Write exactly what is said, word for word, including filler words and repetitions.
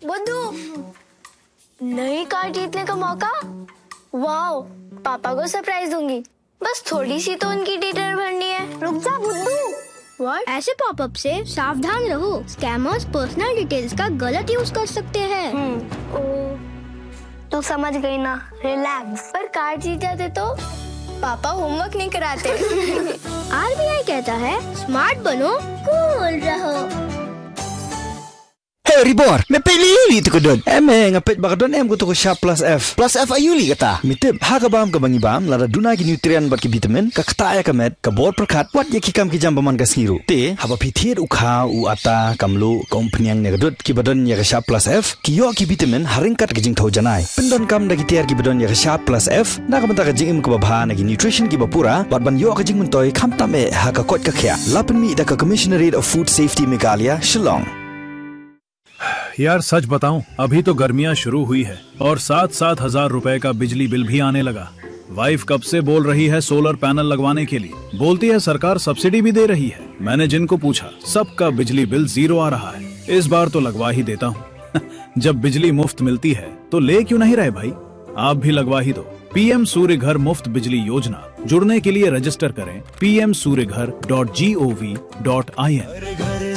बुद्धू, नई कार जीतने का मौका। वाओ, पापा को सरप्राइज दूंगी। बस थोड़ी सी तो उनकी डिटेल भरनी है। रुक जा बुद्धू। What? ऐसे पॉपअप से सावधान रहो। स्कैमर्स पर्सनल डिटेल्स का गलत यूज कर सकते हैं। हम्म, ओ, तो समझ गई ना, रिलैक्स। पर कार जीत जाते तो पापा होमवर्क नहीं कराते। आरबीआई कहता है स्मार्ट बनो, कूल रहो। Hey Ribor, me pili itu kedon. Emang ngapet bakadon em kutu Sharp Plus F. Plus F ayuli kata. Mitip ha kabam kabangi bam lada duna ki nutrien bat ki vitamin ka kata ya kamet ka bor perkat wat ye ki kam ki jam baman ka siru. Te haba pithiet ukha u ata kamlu kompanyang ne kadot ki badon ya Sharp Plus F ki yo ki vitamin haringkat ki jing thau janai. Pendon kam da ki tiar ki badon ya Sharp Plus F na ka mata ka jing im ka babha na ki nutrition ki bapura bat ban yo ka jing mun toy kham ta me ha ka kot ka khya. Lapen mi da ka Commissionerate of Food Safety Meghalaya Shillong. यार सच बताऊं, अभी तो गर्मियां शुरू हुई है और सात सात हजार रुपए का बिजली बिल भी आने लगा। वाइफ कब से बोल रही है सोलर पैनल लगवाने के लिए। बोलती है सरकार सब्सिडी भी दे रही है। मैंने जिनको पूछा सबका बिजली बिल जीरो आ रहा है। इस बार तो लगवा ही देता हूँ। जब बिजली मुफ्त मिलती है तो ले क्यों नहीं रहे भाई, आप भी लगवा ही दो। पीएम सूर्य घर मुफ्त बिजली योजना। जुड़ने के लिए रजिस्टर करें पी एम सूर्य घर dot G O V dot I N.